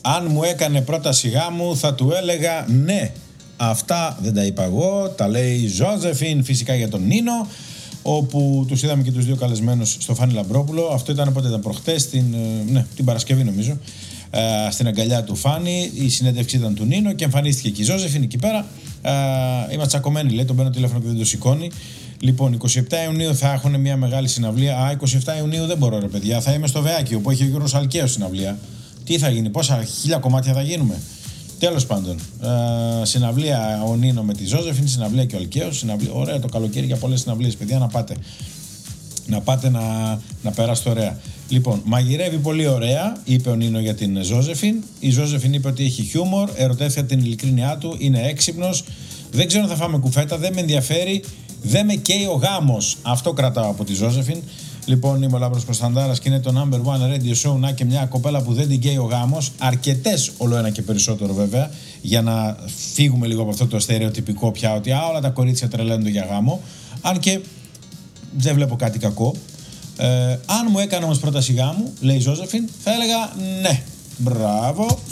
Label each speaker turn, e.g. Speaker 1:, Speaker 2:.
Speaker 1: Αν μου έκανε πρόταση γάμου θα του έλεγα ναι. Αυτά δεν τα είπα εγώ, τα λέει η Ζώζεφιν φυσικά για τον Νίνο, όπου τους είδαμε και τους δύο καλεσμένους στο Φάνη Λαμπρόπουλο. Αυτό ήταν πότε, ήταν προχτές, την Παρασκευή νομίζω, στην αγκαλιά του Φάνη. Η συνέντευξη ήταν του Νίνο και εμφανίστηκε και η Ζώζεφιν εκεί πέρα. Είμαστε τσακωμένοι, λέει, τον παίρνω τηλέφωνο και δεν το σηκώνει. Λοιπόν, 27 Ιουνίου θα έχουν μια μεγάλη συναυλία. 27 Ιουνίου δεν μπορώ, ρε παιδιά, θα είμαι στο Βεάκιο που έχει ο Γιώργος Αλκαίος συναυλία. Τι θα γίνει, πόσα 1000 κομμάτια θα γίνουμε. Τέλος πάντων, συναυλία ο Νίνο με τη Ζώζεφιν, συναυλία και ο Αλκαίος. Ωραία το καλοκαίρι για πολλές συναυλίες, παιδιά, να πάτε να περάσετε ωραία. Λοιπόν, μαγειρεύει πολύ ωραία, είπε ο Νίνο για την Ζώζεφιν. Η Ζώζεφιν είπε ότι έχει χιούμορ, ερωτεύτηκε την ειλικρίνειά του, είναι έξυπνος. Δεν ξέρω αν θα φάμε κουφέτα, δεν με ενδιαφέρει, δεν με καίει ο γάμος. Αυτό κρατάω από τη Ζώζεφιν. Λοιπόν, είμαι ο Λάμπρος Κωνσταντάρας και είναι το number one radio show. Να και μια κοπέλα που δεν την καίει ο γάμος. Αρκετές, όλο ένα και περισσότερο βέβαια, για να φύγουμε λίγο από αυτό το στερεοτυπικό πια ότι όλα τα κορίτσια τρελαίνονται για γάμο. Αν και δεν βλέπω κάτι κακό. Αν μου έκανε όμως πρόταση γάμου, λέει η Ζώζεφιν, θα έλεγα ναι. Μπράβο,